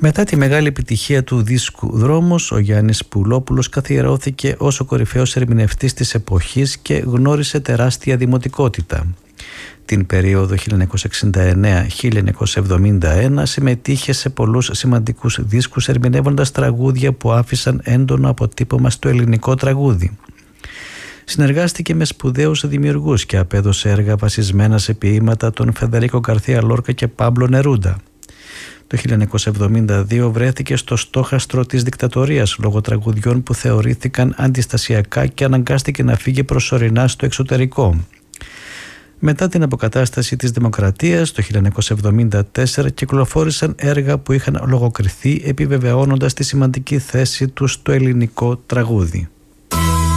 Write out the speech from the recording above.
Μετά τη μεγάλη επιτυχία του δίσκου «Δρόμος», ο Γιάννης Πουλόπουλος καθιερώθηκε ως ο κορυφαίος ερμηνευτής της εποχής και γνώρισε τεράστια δημοτικότητα. Την περίοδο 1969-1971 συμμετείχε σε πολλούς σημαντικούς δίσκους ερμηνεύοντας τραγούδια που άφησαν έντονο αποτύπωμα στο ελληνικό τραγούδι. Συνεργάστηκε με σπουδαίους δημιουργούς και απέδωσε έργα βασισμένα σε ποίηματα των Φεδερίκο Γκαρθία Λόρκα και Πάμπλο Νερούντα. Το 1972 βρέθηκε στο στόχαστρο της δικτατορίας λόγω τραγουδιών που θεωρήθηκαν αντιστασιακά και αναγκάστηκε να φύγει προσωρινά στο εξωτερικό. Μετά την αποκατάσταση της δημοκρατίας το 1974 κυκλοφόρησαν έργα που είχαν λογοκριθεί επιβεβαιώνοντας τη σημαντική θέση του στο ελληνικό τραγούδι.